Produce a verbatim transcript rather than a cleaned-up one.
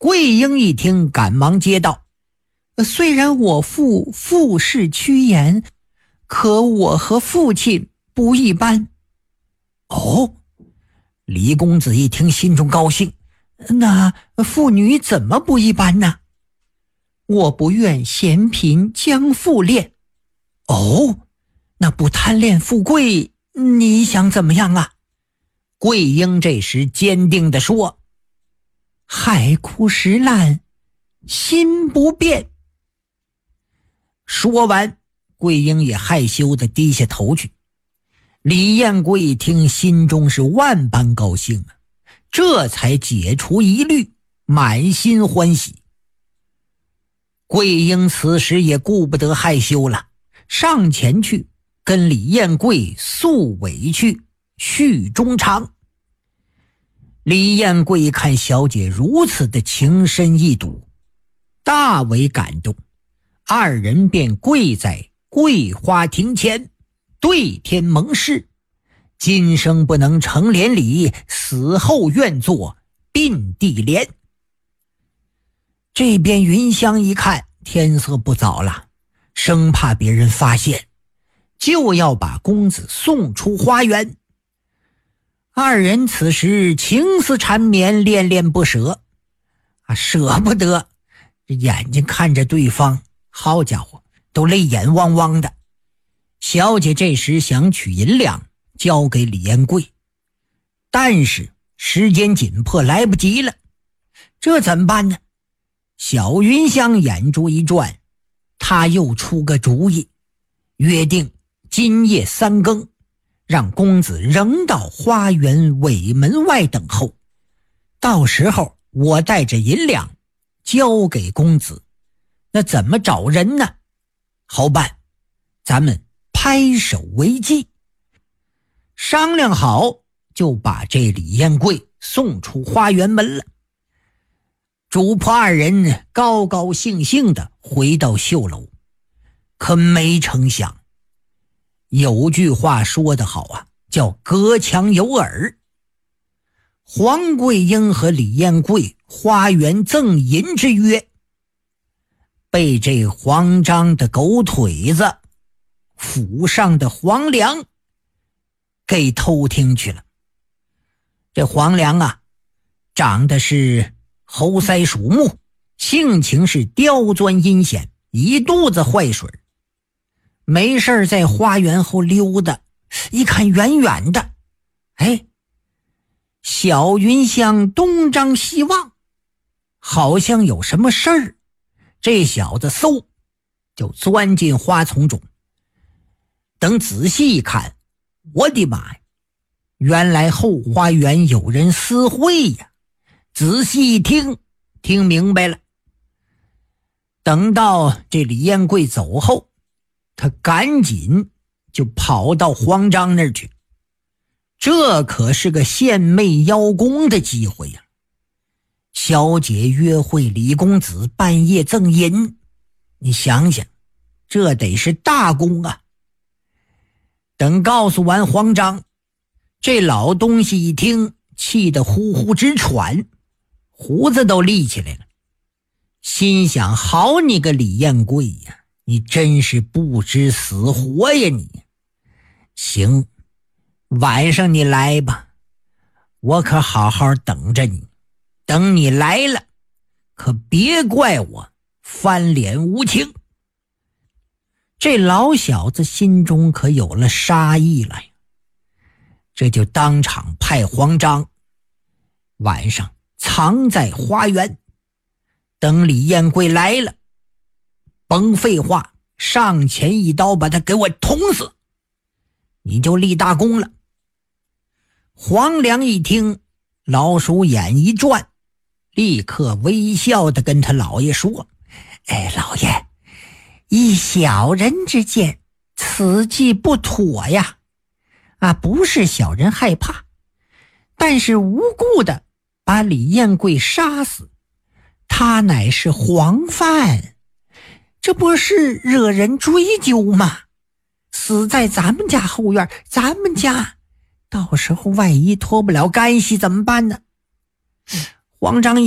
桂英一听，赶忙接道：虽然我父父世趋炎，可我和父亲不一般。 哦，李公子一听，心中高兴， 那父女怎么不一般呢？我不愿嫌贫将富恋。 哦， 那不贪恋富贵，你想怎么样啊？ 桂英这时坚定地说： 海枯石烂，心不变。 说完，桂英也害羞地低下头去。李彦贵一听，心中是万般高兴啊，这才解除疑虑，满心欢喜。桂英此时也顾不得害羞了，上前去跟李彦贵诉委屈，叙衷肠。李彦贵看小姐如此的情深意笃，大为感动，二人便跪在桂花亭前，对天盟誓，今生不能成连理，死后愿做并蒂莲。这边云香一看天色不早了，生怕别人发现，就要把公子送出花园。二人此时情丝缠绵，恋恋不舍啊，舍不得，眼睛看着对方，好家伙，都泪眼汪汪的。小姐这时想取银两交给李彦贵，但是时间紧迫，来不及了，这怎么办呢？小云香眼珠一转，她又出个主意，约定今夜三更，让公子扔到花园尾门外等候，到时候我带着银两交给公子。那怎么找人呢？好办，咱们拍手为记。商量好，就把这李彦贵送出花园门了。主仆二人高高兴兴地回到绣楼，可没成想，有句话说得好啊，叫隔墙有耳。黄桂英和李彦贵花园赠银之约，被这黄章的狗腿子府上的黄良给偷听去了。这黄良啊，长得是猴腮鼠目，性情是刁钻阴险，一肚子坏水。没事在花园后溜达，一看远远的，哎，小云香东张西望，好像有什么事儿。这小子嗖就钻进花丛中，等仔细一看，我的妈呀，原来后花园有人私会呀！仔细一听，听明白了。等到这李彦贵走后，他赶紧就跑到黄章那儿去，这可是个献媚邀功的机会呀！小姐约会李公子，半夜赠银，你想想，这得是大功啊！等告诉完黄章，这老东西一听，气得呼呼直喘，胡子都立起来了，心想：好你个李彦贵呀，你真是不知死活呀你！行，晚上你来吧，我可好好等着你。等你来了，可别怪我翻脸无情。这老小子心中可有了杀意了呀，这就当场派黄章晚上藏在花园，等李彦贵来了，甭废话，上前一刀把他给我捅死，你就立大功了。黄良一听，老鼠眼一转，立刻微笑地跟他老爷说：哎，老爷，以小人之见，此计不妥呀！啊，不是小人害怕，但是无故的把李彦贵杀死，他乃是皇犯，这不是惹人追究吗？死在咱们家后院，咱们家到时候万一脱不了干系怎么办呢？黄章一